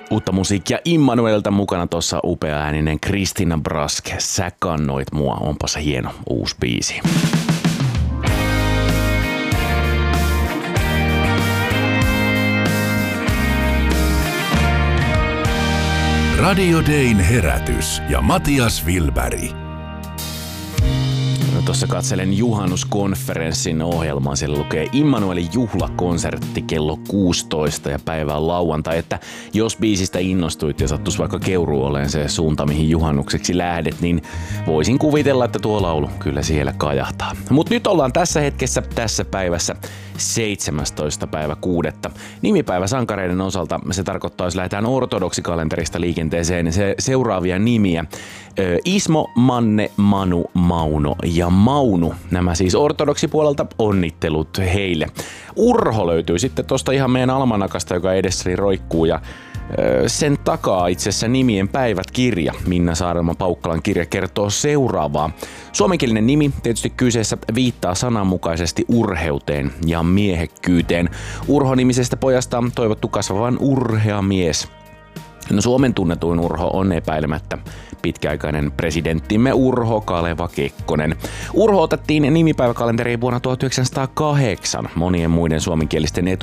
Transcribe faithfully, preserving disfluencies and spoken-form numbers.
Uutta musiikkia Immanuelta mukana tuossa upea ääninen Christina Brask. Sä kannoit mua, onpa se hieno uusi biisi. Radio Dayn herätys ja Matias Wilberg. No, tuossa katselen juhannuskonferenssin ohjelmaa. Siellä lukee Immanuelin juhlakonsertti kello kuusitoista ja päivää lauantai. Että jos biisistä innostuit ja sattuisi vaikka Keuruu oleen se suunta, mihin juhannukseksi lähdet, niin voisin kuvitella, että tuo laulu kyllä siellä kajahtaa. Mutta nyt ollaan tässä hetkessä, tässä päivässä, seitsemästoista päivä kuudetta. Nimipäivä sankareiden osalta se tarkoittaa, jos lähdetään ortodoksikalenterista liikenteeseen, se seuraavia nimiä. Ismo, Manne, Manu, Mauno ja Maunu. Nämä siis ortodoksipuolelta, onnittelut heille. Urho löytyy sitten tuosta ihan meidän almanakasta, joka edessäni roikkuu, ja sen takaa itse asiassa nimien päivät kirja. Minna Saarelman Paukkalan kirja kertoo seuraavaa. Suomenkielinen nimi tietysti kyseessä viittaa sananmukaisesti urheuteen ja miehekkyyteen. Urho-nimisestä pojasta on toivottu kasvavan urhea mies. No, Suomen tunnetuin Urho on epäilemättä pitkäaikainen presidenttimme Urho Kaleva Kekkonen. Urho otettiin nimipäiväkalenteriin vuonna tuhatyhdeksänsataakahdeksan monien muiden suomenkielisten